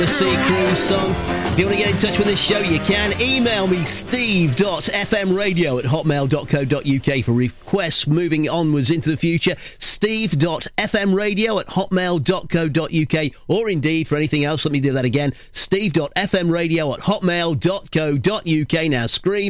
The Sea Cruise song. If you want to get in touch with this show, you can. Email me, steve.fmradio@hotmail.co.uk for requests moving onwards into the future. steve.fmradio@hotmail.co.uk, or indeed for anything else, let me do that again. steve.fmradio@hotmail.co.uk. Now scream